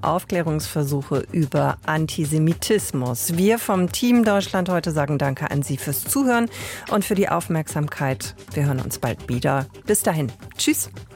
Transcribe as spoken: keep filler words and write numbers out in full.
Aufklärungsversuche über Antisemitismus. Wir vom Team Deutschland heute sagen Danke an Sie fürs Zuhören und für die Aufmerksamkeit. Wir hören uns bald wieder. Bis dahin. Tschüss.